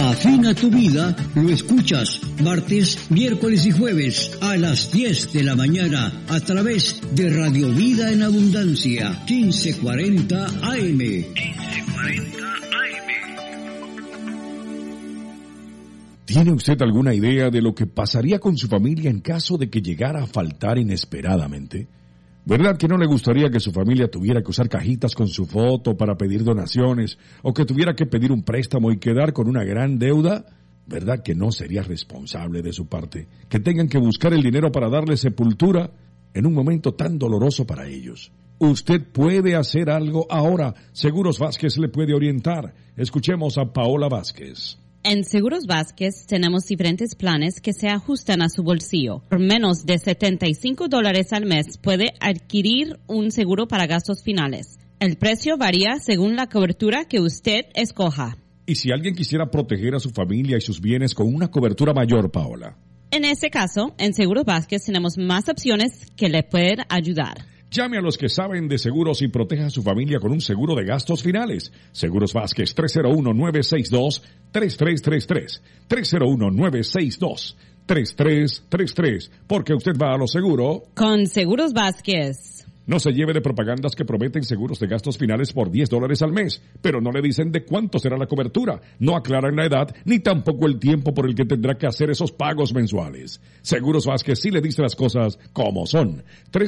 Afina tu vida lo escuchas martes, miércoles y jueves a las 10 de la mañana a través de Radio Vida en Abundancia, 1540 AM. 1540 AM. ¿Tiene usted alguna idea de lo que pasaría con su familia en caso de que llegara a faltar inesperadamente? ¿Verdad que no le gustaría que su familia tuviera que usar cajitas con su foto para pedir donaciones o que tuviera que pedir un préstamo y quedar con una gran deuda? ¿Verdad que no sería responsable de su parte que tengan que buscar el dinero para darle sepultura en un momento tan doloroso para ellos? Usted puede hacer algo ahora. Seguros Vázquez le puede orientar. Escuchemos a Paola Vázquez. En Seguros Vázquez tenemos diferentes planes que se ajustan a su bolsillo. Por menos de $75 al mes puede adquirir un seguro para gastos finales. El precio varía según la cobertura que usted escoja. ¿Y si alguien quisiera proteger a su familia y sus bienes con una cobertura mayor, Paola? En este caso, en Seguros Vázquez tenemos más opciones que le pueden ayudar. Llame a los que saben de seguros y proteja a su familia con un seguro de gastos finales. Seguros Vázquez, 301-962-3333. 301-962-3333. Porque usted va a lo seguro. Con Seguros Vázquez. No se lleve de propagandas que prometen seguros de gastos finales por $10 al mes, pero no le dicen de cuánto será la cobertura, no aclaran la edad, ni tampoco el tiempo por el que tendrá que hacer esos pagos mensuales. Seguros Vázquez sí le dice las cosas como son.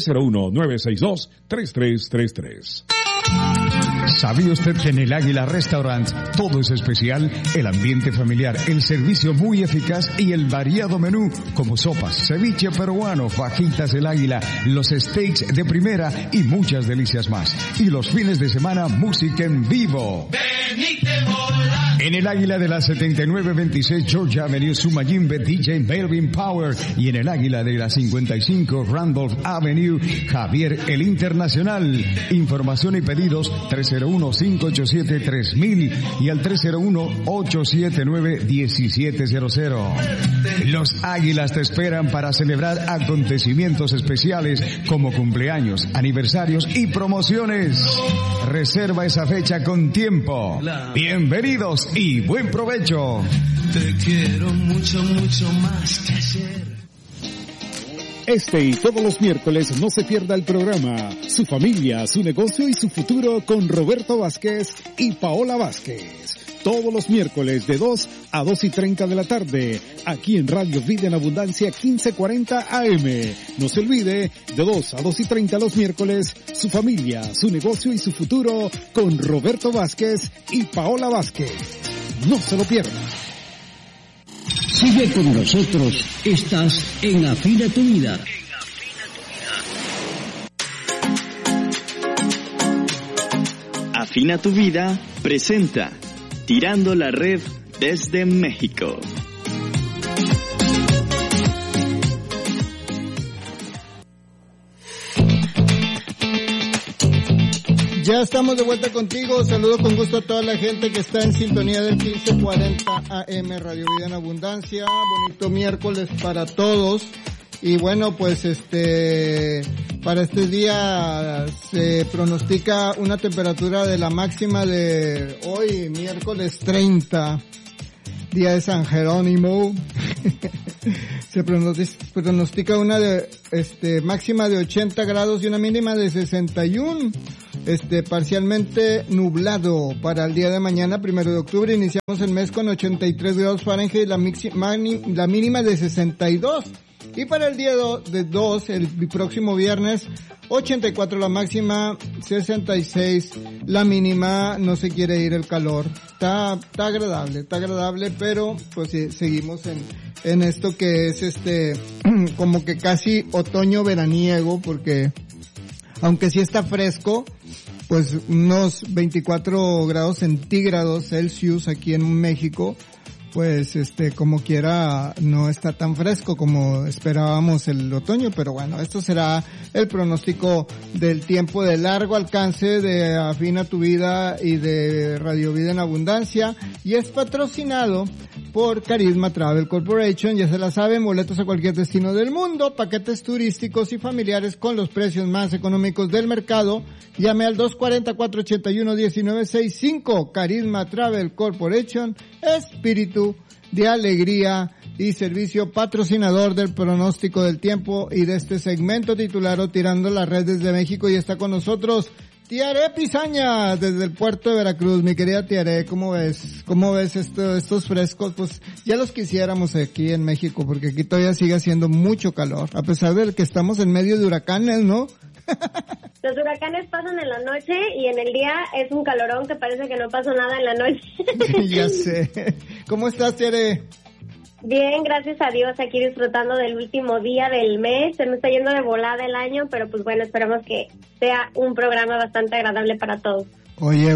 301-962-3333. ¿Sabía usted que en el Águila Restaurant todo es especial? El ambiente familiar, el servicio muy eficaz y el variado menú como sopas, ceviche peruano, fajitas del Águila, los steaks de primera y muchas delicias más. Y los fines de semana, música en vivo. En el Águila de la 7926 Georgia Avenue, Sumayimbe, DJ Melvin Power. Y en el Águila de la 55 Randolph Avenue, Javier el Internacional. Información y pedidos 301-587-3000 y al 301-879-1700. Los Águilas te esperan para celebrar acontecimientos especiales como cumpleaños, aniversarios y promociones. Reserva esa fecha con tiempo. Bienvenidos y buen provecho. Te quiero mucho, mucho más que ayer. Este y todos los miércoles no se pierda el programa Su familia, su negocio y su futuro con Roberto Vázquez y Paola Vázquez. Todos los miércoles de 2 a 2:30 de la tarde, aquí en Radio Vida en Abundancia 1540 AM. No se olvide, de 2 a 2:30 los miércoles, Su familia, su negocio y su futuro con Roberto Vázquez y Paola Vázquez. No se lo pierda. Sigue con nosotros, estás en Afina tu Vida. Afina tu Vida presenta Tirando la Red desde México. Ya estamos de vuelta contigo. Saludo con gusto a toda la gente que está en sintonía del 1540 AM Radio Vida en Abundancia. Bonito miércoles para todos. Y bueno, pues para este día se pronostica una temperatura de la máxima de hoy, miércoles 30, día de San Jerónimo. Se pronostica una máxima de 80 grados y una mínima de 61. Parcialmente nublado para el día de mañana, 1 de octubre. Iniciamos el mes con 83 grados Fahrenheit, la mínima de 62. Y para el día el próximo viernes, 84 la máxima, 66 la mínima. No se quiere ir el calor. Está agradable, pero pues sí, seguimos en esto que es como que casi otoño veraniego, porque aunque sí está fresco, pues unos 24 grados centígrados Celsius aquí en México, pues como quiera no está tan fresco como esperábamos el otoño, pero bueno, esto será el pronóstico del tiempo de largo alcance de Afina tu Vida y de Radio Vida en Abundancia, y es patrocinado por Carisma Travel Corporation. Ya se la saben, boletos a cualquier destino del mundo, paquetes turísticos y familiares con los precios más económicos del mercado. Llame al 240-481-1965. Carisma Travel Corporation, espíritu de alegría y servicio, patrocinador del pronóstico del tiempo y de este segmento titulado Tirando la Red desde México. Y está con nosotros Tiare Pizaña desde el puerto de Veracruz. Mi querida Tiare, ¿cómo ves estos frescos? Pues ya los quisiéramos aquí en México, porque aquí todavía sigue haciendo mucho calor, a pesar de que estamos en medio de huracanes, ¿no? Los huracanes pasan en la noche y en el día es un calorón que parece que no pasó nada en la noche. Ya sé. ¿Cómo estás, Tiare? Bien, gracias a Dios, aquí disfrutando del último día del mes. Se me está yendo de volada el año, pero pues bueno, esperamos que sea un programa bastante agradable para todos. Oye,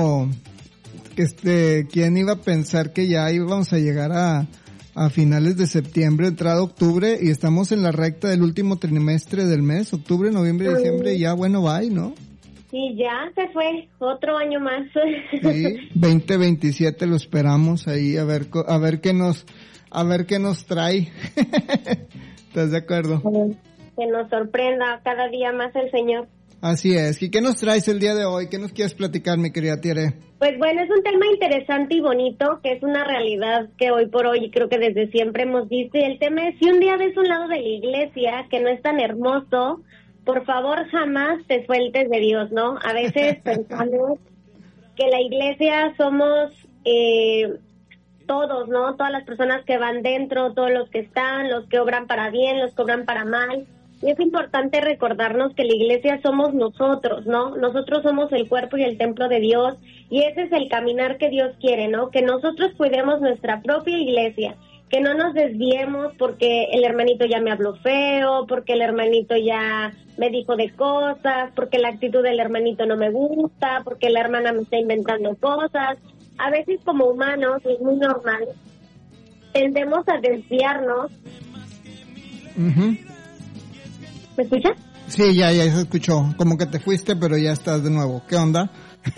¿quién iba a pensar que ya íbamos a llegar a finales de septiembre, entrada octubre, y estamos en la recta del último trimestre del mes, octubre, noviembre, diciembre, y ya bueno, bye, ¿no? Sí, ya se fue, otro año más. Sí, 2027 lo esperamos ahí, a ver qué nos trae. ¿Estás de acuerdo? Que nos sorprenda cada día más el Señor. Así es. ¿Y qué nos traes el día de hoy? ¿Qué nos quieres platicar, mi querida Tiare? Pues bueno, es un tema interesante y bonito, que es una realidad que hoy por hoy creo que desde siempre hemos visto. Y el tema es, si un día ves un lado de la iglesia que no es tan hermoso, por favor jamás te sueltes de Dios, ¿no? A veces pensamos que la iglesia somos todos, ¿no? Todas las personas que van dentro, todos los que están, los que obran para bien, los que obran para mal. Y es importante recordarnos que la iglesia somos nosotros, ¿no? Nosotros somos el cuerpo y el templo de Dios, y ese es el caminar que Dios quiere, ¿no? Que nosotros cuidemos nuestra propia iglesia, que no nos desviemos porque el hermanito ya me habló feo, porque el hermanito ya me dijo de cosas, porque la actitud del hermanito no me gusta, porque la hermana me está inventando cosas. A veces como humanos, es muy normal, tendemos a desviarnos. Uh-huh. ¿Me escuchas? Sí, ya se escuchó. Como que te fuiste, pero ya estás de nuevo. ¿Qué onda?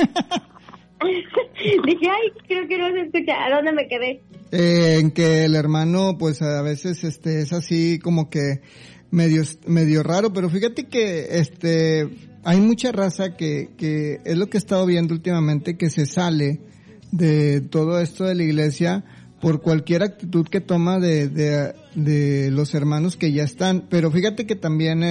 Dije, creo que no se escucha. ¿A dónde me quedé? En que el hermano, pues a veces es así como que medio raro, pero fíjate que hay mucha raza que es lo que he estado viendo últimamente, que se sale de todo esto de la iglesia por cualquier actitud que toma de los hermanos que ya están. Pero fíjate que también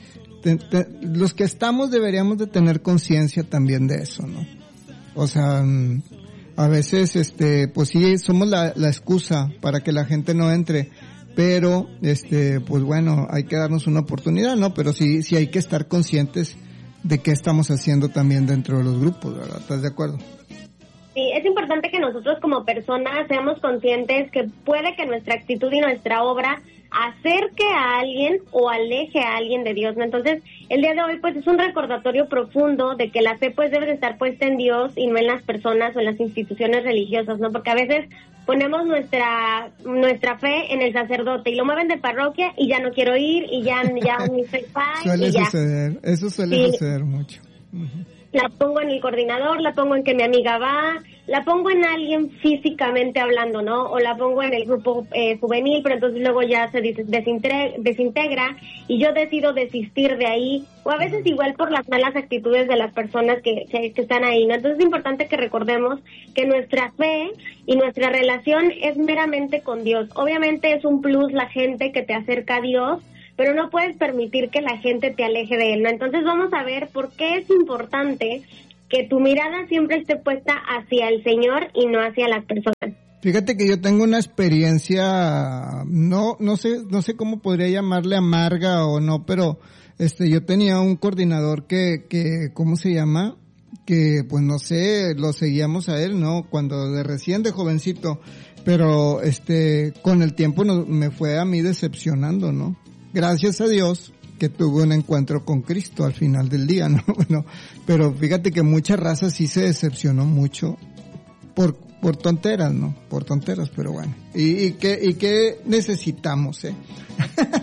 los que estamos deberíamos de tener conciencia también de eso, ¿no? O sea, a veces pues sí somos la excusa para que la gente no entre, pero pues bueno, hay que darnos una oportunidad, ¿no? Pero sí hay que estar conscientes de qué estamos haciendo también dentro de los grupos, ¿verdad? ¿Estás de acuerdo? Sí, es importante que nosotros como personas seamos conscientes que puede que nuestra actitud y nuestra obra acerque a alguien o aleje a alguien de Dios, ¿no? Entonces, el día de hoy pues es un recordatorio profundo de que la fe pues debe de estar puesta en Dios y no en las personas o en las instituciones religiosas, ¿no? Porque a veces ponemos nuestra fe en el sacerdote y lo mueven de parroquia y ya no quiero ir y ya ni soy fan. Suele suceder, eso suele suceder mucho. Uh-huh. La pongo en el coordinador, la pongo en que mi amiga va, la pongo en alguien físicamente hablando, ¿no? O la pongo en el grupo juvenil, pero entonces luego ya se desintegra y yo decido desistir de ahí, o a veces igual por las malas actitudes de las personas que están ahí, ¿no? Entonces es importante que recordemos que nuestra fe y nuestra relación es meramente con Dios. Obviamente es un plus la gente que te acerca a Dios, pero no puedes permitir que la gente te aleje de él, ¿no? Entonces vamos a ver por qué es importante que tu mirada siempre esté puesta hacia el Señor y no hacia las personas. Fíjate que yo tengo una experiencia, no sé cómo podría llamarle, amarga o no, pero yo tenía un coordinador que ¿cómo se llama? Que pues no sé, lo seguíamos a él, ¿no? Cuando recién de jovencito, pero con el tiempo me fue a mí decepcionando, ¿no? Gracias a Dios que tuve un encuentro con Cristo al final del día, ¿no? Bueno, pero fíjate que mucha raza sí se decepcionó mucho por tonteras, ¿no? Por tonteras, pero bueno. ¿Y qué necesitamos, Sí,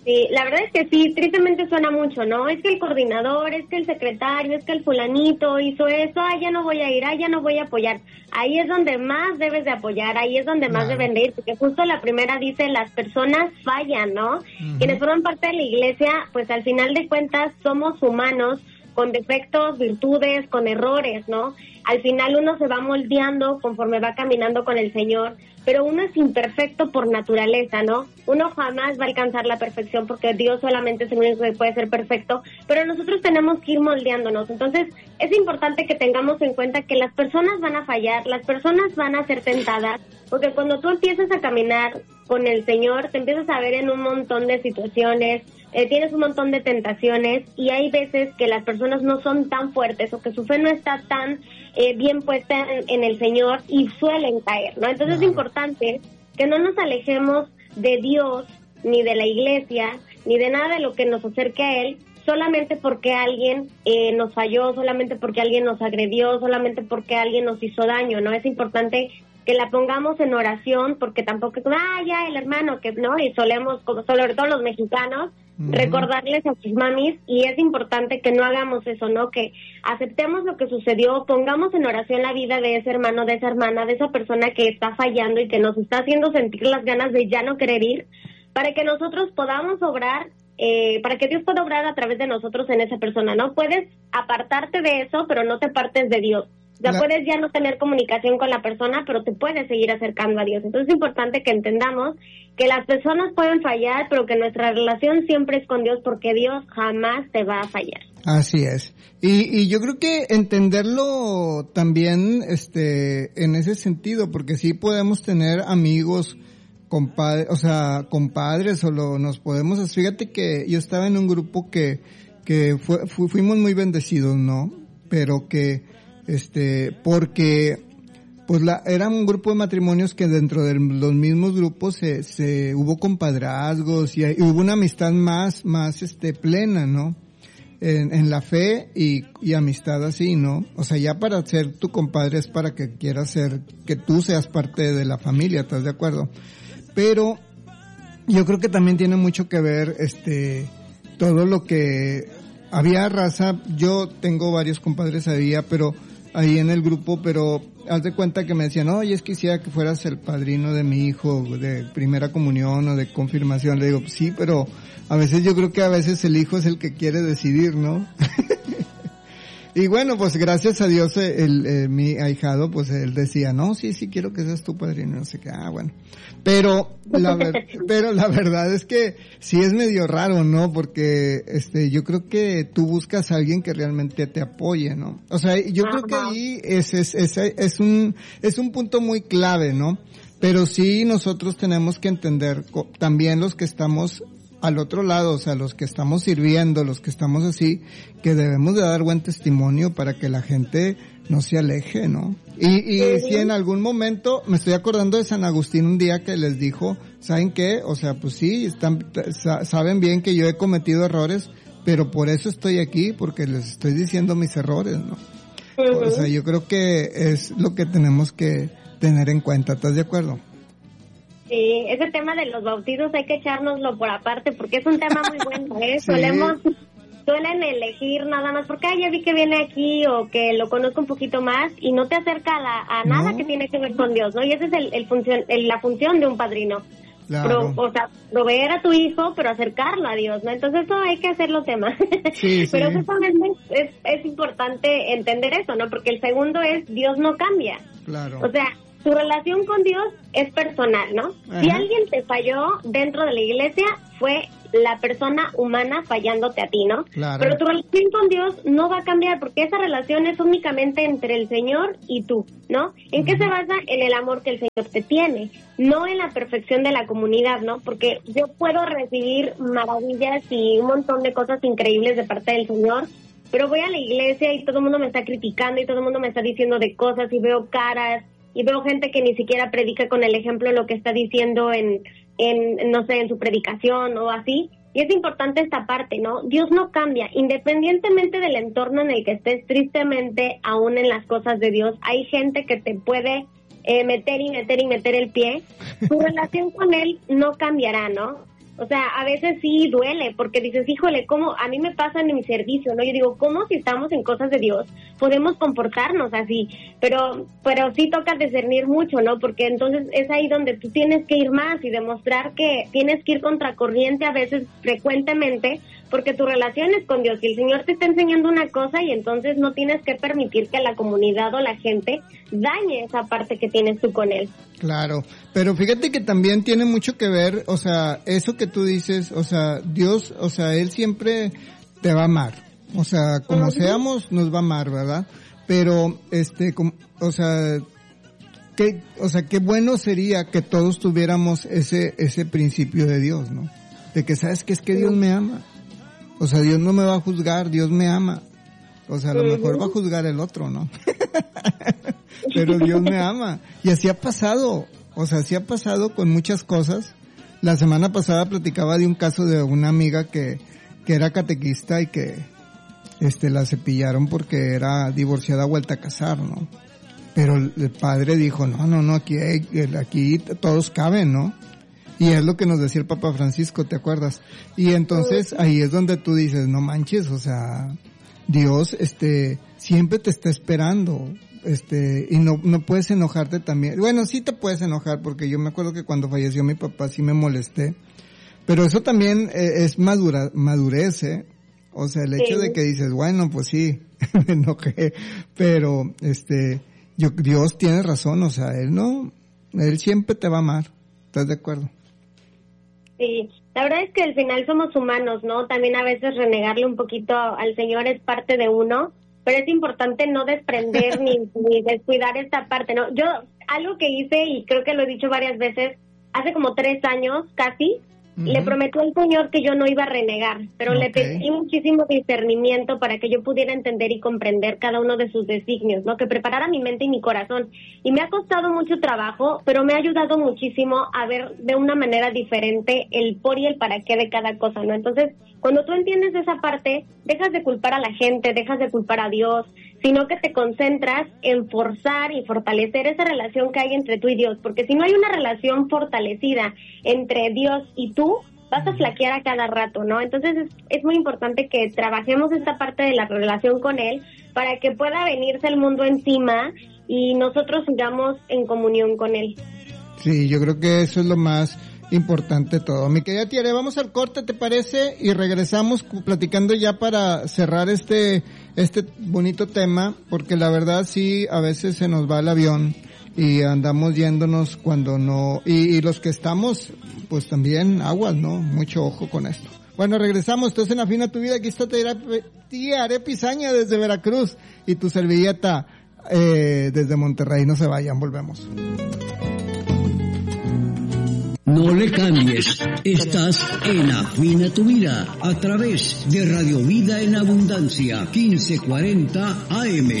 Sí, la verdad es que sí, tristemente suena mucho, ¿no? Es que el coordinador, es que el secretario, es que el fulanito hizo eso, ya no voy a ir, ya no voy a apoyar. Ahí es donde más debes de apoyar, ahí es donde más deben de ir, porque justo la primera dice, las personas fallan, ¿no? Quienes forman parte de la iglesia, pues al final de cuentas somos humanos, con defectos, virtudes, con errores, ¿no? Al final uno se va moldeando conforme va caminando con el Señor, pero uno es imperfecto por naturaleza, ¿no? Uno jamás va a alcanzar la perfección porque Dios solamente es el único que puede ser perfecto, pero nosotros tenemos que ir moldeándonos. Entonces, es importante que tengamos en cuenta que las personas van a fallar, las personas van a ser tentadas, porque cuando tú empiezas a caminar con el Señor, te empiezas a ver en un montón de situaciones, tienes un montón de tentaciones y hay veces que las personas no son tan fuertes o que su fe no está tan bien puesta en el Señor y suelen caer, ¿no? Entonces es importante que no nos alejemos de Dios, ni de la iglesia, ni de nada de lo que nos acerque a Él, solamente porque alguien nos falló, solamente porque alguien nos agredió, solamente porque alguien nos hizo daño, ¿no? Es importante que la pongamos en oración, porque tampoco es, ya el hermano, que no, y solemos, como sobre todo los mexicanos, recordarles a sus mamis, y es importante que no hagamos eso, ¿no? Que aceptemos lo que sucedió, pongamos en oración la vida de ese hermano, de esa hermana, de esa persona que está fallando y que nos está haciendo sentir las ganas de ya no querer ir, para que nosotros podamos obrar, para que Dios pueda obrar a través de nosotros en esa persona, ¿no? Puedes apartarte de eso, pero no te apartes de Dios. O sea, puedes ya no tener comunicación con la persona, pero te puedes seguir acercando a Dios. Entonces es importante que entendamos que las personas pueden fallar, pero que nuestra relación siempre es con Dios, porque Dios jamás te va a fallar. Así es. Y yo creo que entenderlo también en ese sentido, porque sí podemos tener amigos, compadres, nos podemos... Fíjate que yo estaba en un grupo que fuimos muy bendecidos, ¿no? Pero que porque pues era un grupo de matrimonios que dentro de los mismos grupos se hubo compadrazgos y hubo una amistad más plena, ¿no? En la fe y amistad así, ¿no? O sea, ya para ser tu compadre es para que quieras que tú seas parte de la familia, ¿estás de acuerdo? Pero yo creo que también tiene mucho que ver todo lo que había raza. Yo tengo varios compadres ahí en el grupo, pero haz de cuenta que me decían, oye, quisiera que fueras el padrino de mi hijo de primera comunión o de confirmación. Le digo, pues sí, pero a veces yo creo que a veces el hijo es el que quiere decidir, ¿no? Y bueno, pues gracias a Dios mi ahijado, pues él decía, no, sí, quiero que seas tu padrino, no sé qué, bueno. Pero la verdad es que sí es medio raro, ¿no? Porque yo creo que tú buscas a alguien que realmente te apoye, ¿no? O sea, yo creo que ahí es un punto muy clave, ¿no? Pero sí nosotros tenemos que entender también los que estamos al otro lado, o sea, los que estamos sirviendo, los que estamos así, que debemos de dar buen testimonio para que la gente no se aleje, ¿no? Y si en algún momento, me estoy acordando de San Agustín un día que les dijo, ¿saben qué? O sea, pues sí, saben bien que yo he cometido errores, pero por eso estoy aquí, porque les estoy diciendo mis errores, ¿no? O sea, yo creo que es lo que tenemos que tener en cuenta, ¿estás de acuerdo? Sí, ese tema de los bautizos hay que echárnoslo por aparte, porque es un tema muy bueno, Sí. Suelen elegir nada más porque ya vi que viene aquí o que lo conozco un poquito más y no te acerca a nada que tiene que ver con Dios, ¿no? Y esa es la función de un padrino. Claro. Proveer a tu hijo, pero acercarlo a Dios, ¿no? Entonces eso hay que hacerlo tema. Sí, pero justamente es importante entender eso, ¿no? Porque el segundo es Dios no cambia. Claro. O sea, tu relación con Dios es personal, ¿no? Ajá. Si alguien te falló dentro de la iglesia, fue la persona humana fallándote a ti, ¿no? Claro. Pero tu relación con Dios no va a cambiar porque esa relación es únicamente entre el Señor y tú, ¿no? ¿En qué se basa? En el amor que el Señor te tiene, no en la perfección de la comunidad, ¿no? Porque yo puedo recibir maravillas y un montón de cosas increíbles de parte del Señor, pero voy a la iglesia y todo el mundo me está criticando y todo el mundo me está diciendo de cosas y veo caras y veo gente que ni siquiera predica con el ejemplo lo que está diciendo en no sé, en su predicación o así. Y es importante esta parte, ¿no? Dios no cambia, independientemente del entorno en el que estés, tristemente, aún en las cosas de Dios, hay gente que te puede meter el pie. Tu relación con Él no cambiará, ¿no? O sea, a veces sí duele, porque dices, híjole, ¿cómo? A mí me pasa en mi servicio, ¿no? Yo digo, ¿cómo si estamos en cosas de Dios podemos comportarnos así? Pero sí toca discernir mucho, ¿no? Porque entonces es ahí donde tú tienes que ir más y demostrar que tienes que ir contracorriente a veces, frecuentemente, porque tu relación es con Dios y el Señor te está enseñando una cosa y entonces no tienes que permitir que la comunidad o la gente dañe esa parte que tienes tú con Él. Claro, pero fíjate que también tiene mucho que ver, o sea, eso que tú dices, o sea, Dios, o sea, Él siempre te va a amar, o sea, como seamos, nos va a amar, ¿verdad? Pero, qué bueno sería que todos tuviéramos ese principio de Dios, ¿no? De que, ¿sabes qué? Es que Dios me ama. O sea, Dios no me va a juzgar, Dios me ama. O sea, a lo mejor va a juzgar el otro, ¿no? Pero Dios me ama. Y así ha pasado. O sea, así ha pasado con muchas cosas. La semana pasada platicaba de un caso de una amiga que era catequista y que la cepillaron porque era divorciada, vuelta a casar, ¿no? Pero el padre dijo, no, aquí todos caben, ¿no? Y es lo que nos decía el Papa Francisco, ¿te acuerdas? Y entonces ahí es donde tú dices, no manches, o sea, Dios siempre te está esperando, y no puedes enojarte también. Bueno, sí te puedes enojar, porque yo me acuerdo que cuando falleció mi papá sí me molesté, pero eso también es madurez, ¿eh? O sea, el hecho de que dices, bueno, pues sí, me enojé, pero Dios tiene razón, o sea, Él siempre te va a amar, ¿estás de acuerdo? Sí, la verdad es que al final somos humanos, ¿no? También a veces renegarle un poquito al Señor es parte de uno, pero es importante no desprender ni descuidar esta parte, ¿no? Yo, algo que hice, y creo que lo he dicho varias veces, hace como 3 años casi, le prometí al Señor que yo no iba a renegar, pero le pedí muchísimo discernimiento para que yo pudiera entender y comprender cada uno de sus designios, ¿no? Que preparara mi mente y mi corazón. Y me ha costado mucho trabajo, pero me ha ayudado muchísimo a ver de una manera diferente el por y el para qué de cada cosa, ¿no? Entonces, cuando tú entiendes esa parte, dejas de culpar a la gente, dejas de culpar a Dios, sino que te concentras en forzar y fortalecer esa relación que hay entre tú y Dios, porque si no hay una relación fortalecida entre Dios y tú, vas a flaquear a cada rato, ¿no? Entonces es muy importante que trabajemos esta parte de la relación con Él para que pueda venirse el mundo encima y nosotros sigamos en comunión con Él. Sí, yo creo que eso es lo más importante de todo. Mi querida Tiare, vamos al corte, ¿te parece? Y regresamos platicando ya para cerrar este bonito tema, porque la verdad sí, a veces se nos va el avión y andamos yéndonos cuando no, y los que estamos, pues también aguas, ¿no? Mucho ojo con esto. Bueno, regresamos, entonces en Afina tu Vida, aquí está Tiare Pizaña desde Veracruz y tu servilleta desde Monterrey. No se vayan, volvemos. No le cambies, estás en Afina tu Vida a través de Radio Vida en Abundancia 1540 AM.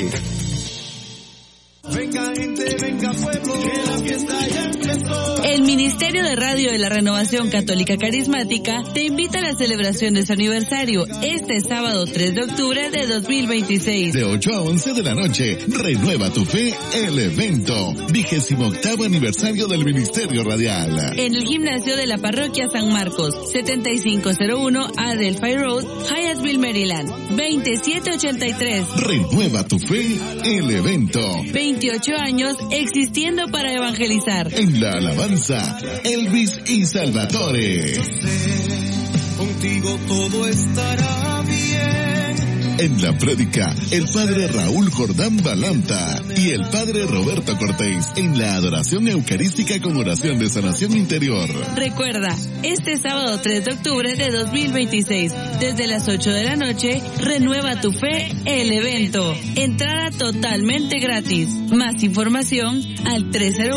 Venga gente, venga pueblo, que la fiesta ya empezó. El Ministerio de Radio de la Renovación Católica Carismática te invita a la celebración de su aniversario este sábado 3 de octubre de 2026. De 8 a 11 de la noche, Renueva tu Fe, el evento. 28º aniversario del Ministerio Radial. En el gimnasio de la Parroquia San Marcos, 7501 Adelphi Road, Hyattsville, Maryland, 2783. Renueva tu Fe, el evento. 28 años existiendo para evangelizar. En la alabanza, Elvis y Salvatore. Contigo todo estará bien. En la prédica, el padre Raúl Jordán Balanta y el padre Roberto Cortés en la adoración eucarística con oración de sanación interior. Recuerda, este sábado 3 de octubre de 2026, desde las 8 de la noche, Renueva tu Fe, el evento. Entrada totalmente gratis. Más información al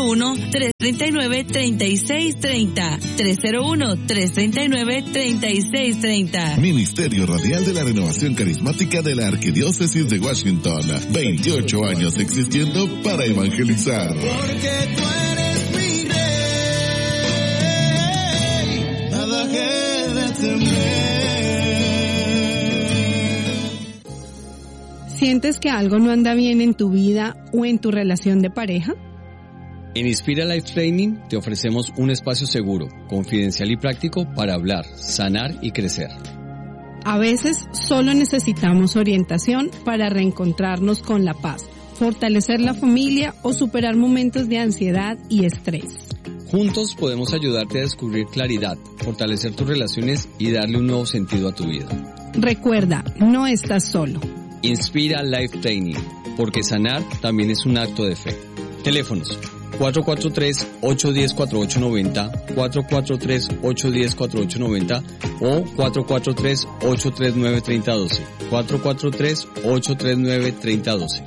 301-339-3630. 301-339-3630. Ministerio Radial de la Renovación Carismática de la Arquidiócesis de Washington. 28 años existiendo para evangelizar. Porque tú eres mi rey, nada que de temer. ¿Sientes que algo no anda bien en tu vida o en tu relación de pareja? En Inspira Life Training te ofrecemos un espacio seguro, confidencial y práctico para hablar, sanar y crecer. A veces solo necesitamos orientación para reencontrarnos con la paz, fortalecer la familia o superar momentos de ansiedad y estrés. Juntos podemos ayudarte a descubrir claridad, fortalecer tus relaciones y darle un nuevo sentido a tu vida. Recuerda, no estás solo. Inspira Life Training, porque sanar también es un acto de fe. Teléfonos 443-810-4890, 443-810-4890 o 443-839-3012, 443-839-3012.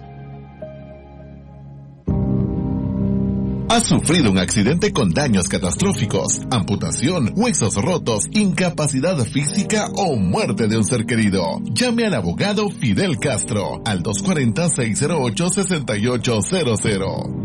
¿Has sufrido un accidente con daños catastróficos, amputación, huesos rotos, incapacidad física o muerte de un ser querido? Llame al abogado Fidel Castro al 240-608-6800.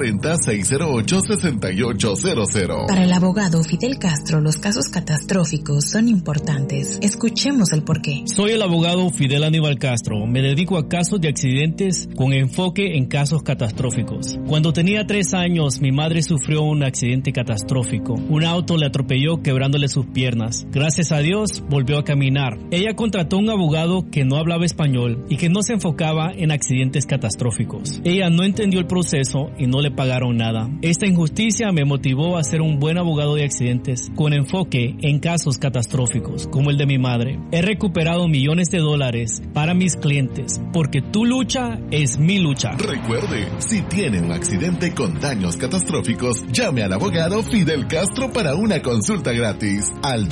240-608-6800. Para el abogado Fidel Castro, los casos catastróficos son importantes. Escuchemos el porqué. Soy el abogado Fidel Aníbal Castro. Me dedico a casos de accidentes con enfoque en casos catastróficos. Cuando tenía 3 años, mi madre sufrió un accidente catastrófico. Un auto le atropelló quebrándole sus piernas. Gracias a Dios, volvió a caminar. Ella contrató un abogado que no hablaba español y que no se enfocaba en accidentes catastróficos. Ella no entendió el proceso y no le pagaron nada. Esta injusticia me motivó a ser un buen abogado de accidentes con enfoque en casos catastróficos, como el de mi madre. He recuperado millones de dólares para mis clientes, porque tu lucha es mi lucha. Recuerde, si tiene un accidente con daños catastróficos, llame al abogado Fidel Castro para una consulta gratis al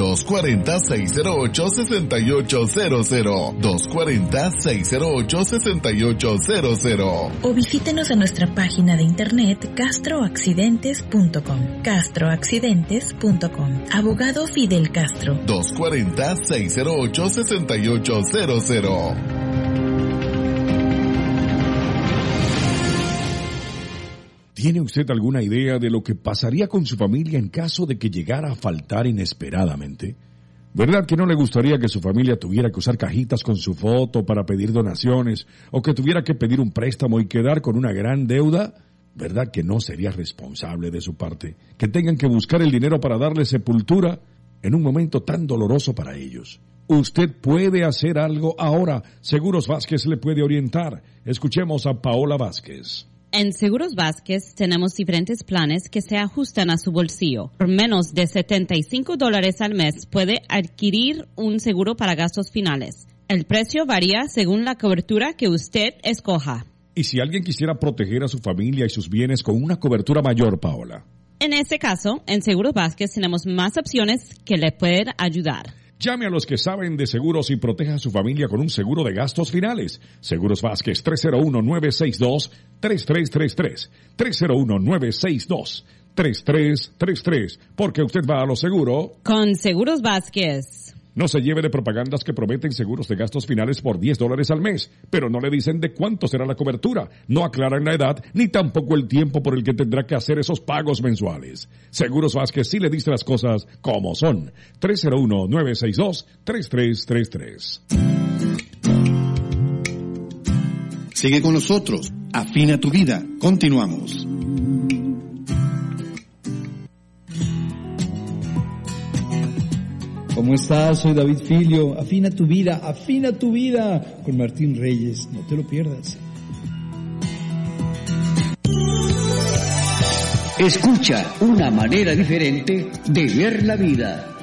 240-608-6800, 240-608-6800. O visítenos en nuestra página de internet castroaccidentes.com, castroaccidentes.com. Abogado Fidel Castro. 240-608-6800. ¿Tiene usted alguna idea de lo que pasaría con su familia en caso de que llegara a faltar inesperadamente? ¿Verdad que no le gustaría que su familia tuviera que usar cajitas con su foto para pedir donaciones o que tuviera que pedir un préstamo y quedar con una gran deuda? ¿Verdad que no sería responsable de su parte que tengan que buscar el dinero para darle sepultura en un momento tan doloroso para ellos? Usted puede hacer algo ahora. Seguros Vázquez le puede orientar. Escuchemos a Paola Vázquez. En Seguros Vázquez tenemos diferentes planes que se ajustan a su bolsillo. Por menos de $75 al mes puede adquirir un seguro para gastos finales. El precio varía según la cobertura que usted escoja. ¿Y si alguien quisiera proteger a su familia y sus bienes con una cobertura mayor, Paola? En este caso, en Seguros Vázquez tenemos más opciones que le pueden ayudar. Llame a los que saben de seguros y proteja a su familia con un seguro de gastos finales. Seguros Vázquez 301-962-3333. 301-962-3333. Porque usted va a lo seguro. Con Seguros Vázquez. No se lleve de propagandas que prometen seguros de gastos finales por $10 al mes, pero no le dicen de cuánto será la cobertura, no aclaran la edad, ni tampoco el tiempo por el que tendrá que hacer esos pagos mensuales. Seguros Vázquez sí le dice las cosas como son. 301-962-3333. Sigue con nosotros. Afina tu vida. Continuamos. ¿Cómo estás? Soy David Filio. Afina tu vida con Martín Reyes. No te lo pierdas. Escucha una manera diferente de ver la vida.